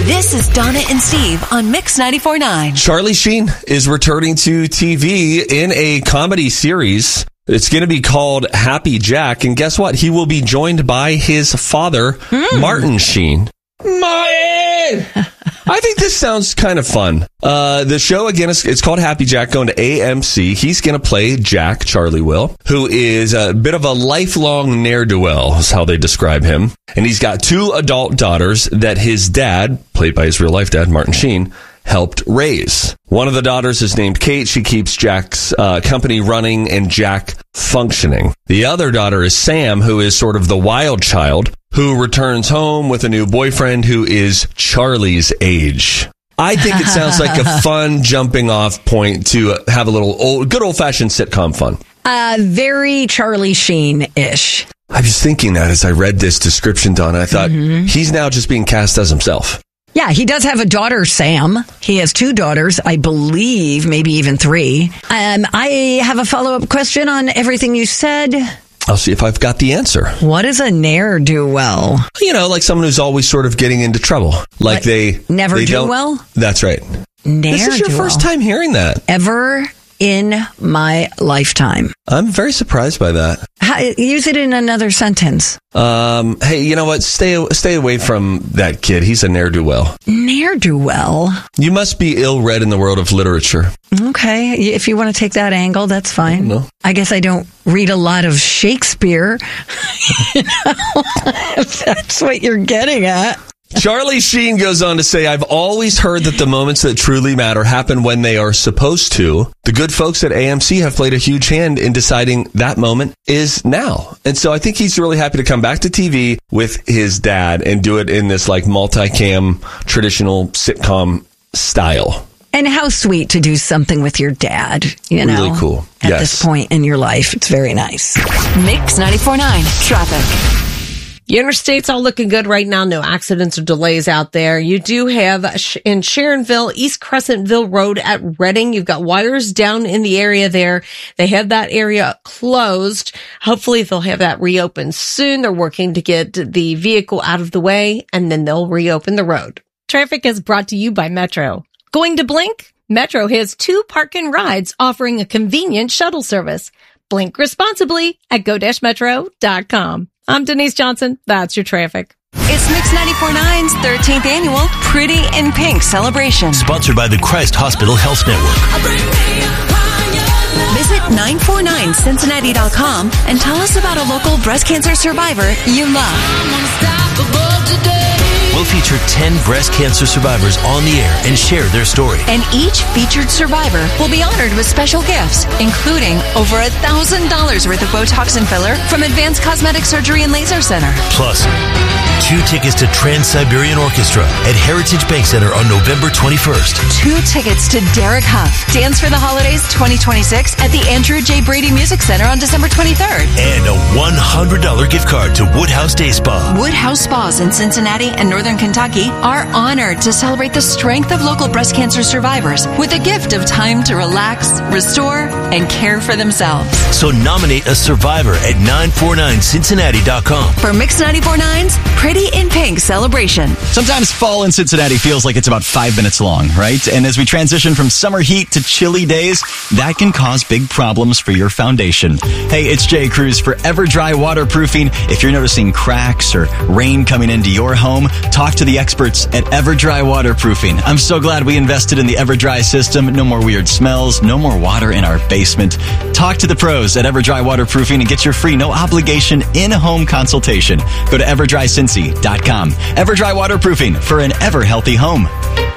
This is Donna and Steve on Mix 94.9. Charlie Sheen is returning to TV in a comedy series. It's going to be called Happy Jack. And guess what? He will be joined by his father, Martin Sheen. Martin! I think this sounds kind of fun. The show, again, it's called Happy Jack, going to AMC. He's going to play Jack, Charlie will, who is a bit of a lifelong ne'er-do-well, is how they describe him. And he's got 2 adult daughters that his dad, played by his real-life dad, Martin Sheen, helped raise. One of the daughters is named Kate. She keeps Jack's company running and Jack functioning. The other daughter is Sam, who is sort of the wild child, who returns home with a new boyfriend who is Charlie's age. I think it sounds like a fun jumping off point to have a little good old-fashioned sitcom fun. Very Charlie Sheen-ish. I was thinking that as I read this description, Donna. I thought he's now just being cast as himself. Yeah, he does have a daughter, Sam. He has 2 daughters, I believe, maybe even 3. I have a follow-up question on everything you said. I'll see if I've got the answer. What is a ne'er-do-well? You know, like someone who's always sort of getting into trouble. Like they never they do don't, well? That's right. Ne'er-do-well. This is your first time hearing that. Ever in my lifetime. I'm very surprised by that. Use it in another sentence. Hey, you know what? Stay away from that kid. He's a ne'er-do-well. Ne'er-do-well? You must be ill-read in the world of literature. Okay. If you want to take that angle, that's fine. No. I guess I don't read a lot of Shakespeare. If that's what you're getting at. Charlie Sheen goes on to say, I've always heard that the moments that truly matter happen when they are supposed to. The good folks at AMC have played a huge hand in deciding that moment is now. And so I think he's really happy to come back to TV with his dad and do it in this like multicam traditional sitcom style. And how sweet to do something with your dad, you know. Really cool. At this point in your life. It's very nice. Mix 94.9 Traffic. The interstate's all looking good right now. No accidents or delays out there. You do have in Sharonville, East Crescentville Road at Reading. You've got wires down in the area there. They have that area closed. Hopefully they'll have that reopened soon. They're working to get the vehicle out of the way and then they'll reopen the road. Traffic is brought to you by Metro. Going to Blink? Metro has 2 park and rides offering a convenient shuttle service. Blink responsibly at go-metro.com. I'm Denise Johnson. That's your traffic. It's Mix 94.9's 13th annual Pretty in Pink celebration. Sponsored by the Christ Hospital Health Network. Visit 949cincinnati.com and tell us about a local breast cancer survivor you love. We'll feature 10 breast cancer survivors on the air and share their story. And each featured survivor will be honored with special gifts, including over $1,000 worth of Botox and filler from Advanced Cosmetic Surgery and Laser Center. Plus, 2 tickets to Trans-Siberian Orchestra at Heritage Bank Center on November 21st. 2 tickets to Derek Huff, Dance for the Holidays 2026 at the Andrew J. Brady Music Center on December 23rd. And a $100 gift card to Woodhouse Day Spa. Woodhouse Spas in Cincinnati and Northern Kentucky are honored to celebrate the strength of local breast cancer survivors with a gift of time to relax, restore, and care for themselves. So nominate a survivor at 949cincinnati.com. For Mix 94.9's Pretty in Pink celebration. Sometimes fall in Cincinnati feels like it's about 5 minutes long, right? And as we transition from summer heat to chilly days, that can cause big problems for your foundation. Hey, it's Jay Cruz for EverDry Waterproofing. If you're noticing cracks or rain coming into your home, talk to the experts at EverDry Waterproofing. I'm so glad we invested in the EverDry system. No more weird smells, no more water in our basement. Talk to the pros at EverDry Waterproofing and get your free, no obligation, in-home consultation. Go to EverDryCincy.com. EverDry Waterproofing for an ever-healthy home.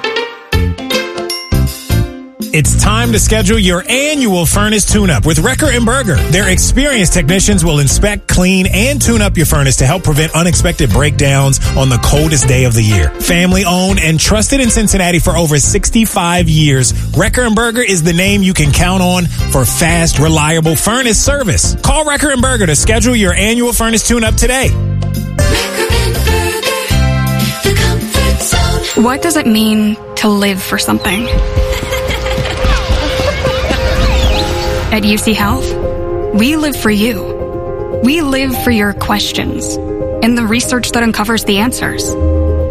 It's time to schedule your annual furnace tune-up with Recker & Berger. Their experienced technicians will inspect, clean, and tune up your furnace to help prevent unexpected breakdowns on the coldest day of the year. Family-owned and trusted in Cincinnati for over 65 years, Recker & Berger is the name you can count on for fast, reliable furnace service. Call Recker & Berger to schedule your annual furnace tune-up today. What does it mean to live for something? At UC Health, we live for you. We live for your questions and the research that uncovers the answers.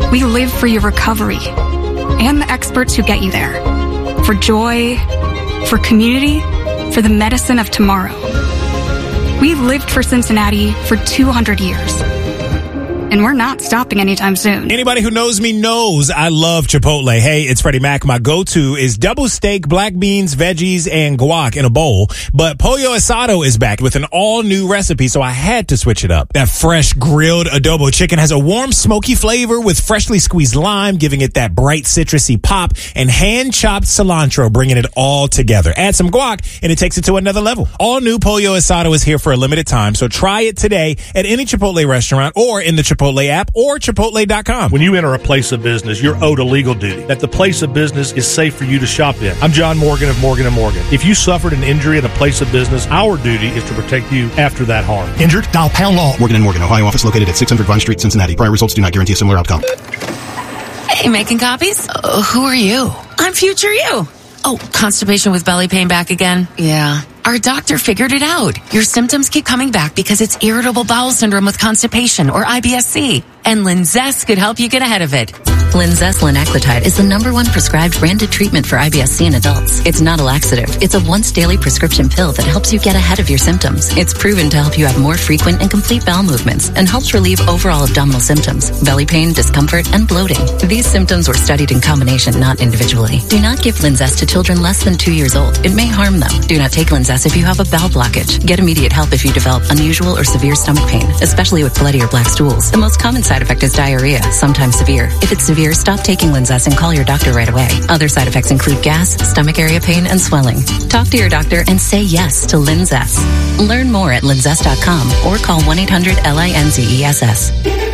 We live for your recovery and the experts who get you there. For joy, for community, for the medicine of tomorrow. We lived for Cincinnati for 200 years. And we're not stopping anytime soon. Anybody who knows me knows I love Chipotle. Hey, it's Freddie Mac. My go-to is double steak, black beans, veggies, and guac in a bowl. But Pollo Asado is back with an all-new recipe, so I had to switch it up. That fresh grilled adobo chicken has a warm, smoky flavor with freshly squeezed lime, giving it that bright citrusy pop, and hand-chopped cilantro, bringing it all together. Add some guac, and it takes it to another level. All new Pollo Asado is here for a limited time, so try it today at any Chipotle restaurant or in the Chipotle app or Chipotle.com. When you enter a place of business, you're owed a legal duty that the place of business is safe for you to shop in. I'm John Morgan of Morgan & Morgan. If you suffered an injury at a place of business, our duty is to protect you after that harm. Injured? Dial pound law. Morgan & Morgan, Ohio office located at 600 Vine Street, Cincinnati. Prior results do not guarantee a similar outcome. Hey, making copies? Who are you? I'm future you. Oh, constipation with belly pain back again? Yeah. Our doctor figured it out. Your symptoms keep coming back because it's irritable bowel syndrome with constipation, or IBS-C. And Linzess could help you get ahead of it. Linzess linaclotide is the #1 prescribed branded treatment for IBS-C in adults. It's not a laxative. It's a once-daily prescription pill that helps you get ahead of your symptoms. It's proven to help you have more frequent and complete bowel movements and helps relieve overall abdominal symptoms, belly pain, discomfort, and bloating. These symptoms were studied in combination, not individually. Do not give Linzess to children less than 2 years old. It may harm them. Do not take Linzess if you have a bowel blockage. Get immediate help if you develop unusual or severe stomach pain, especially with bloody or black stools. The most common side effect is diarrhea, sometimes severe. If it's severe, stop taking Linzess and call your doctor right away. Other side effects include gas, stomach area pain, and swelling. Talk to your doctor and say yes to Linzess. Learn more at linzess.com or call 1-800-LINZESS.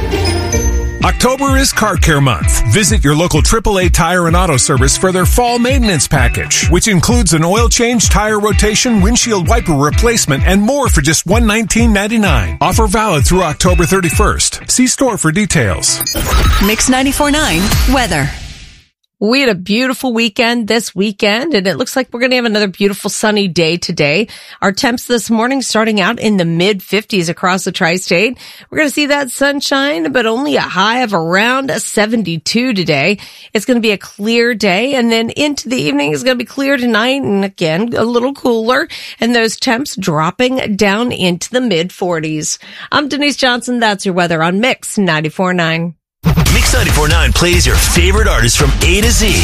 October is Car Care Month. Visit your local AAA Tire and Auto Service for their fall maintenance package, which includes an oil change, tire rotation, windshield wiper replacement, and more for just $119.99. Offer valid through October 31st. See store for details. Mix 94.9 weather. We had a beautiful weekend this weekend, and it looks like we're going to have another beautiful sunny day today. Our temps this morning starting out in the mid-50s across the tri-state. We're going to see that sunshine, but only a high of around 72 today. It's going to be a clear day, and then into the evening it's going to be clear tonight, and again, a little cooler, and those temps dropping down into the mid-40s. I'm Denise Johnson. That's your weather on Mix 94.9. Mix 94.9 plays your favorite artists from A to Z.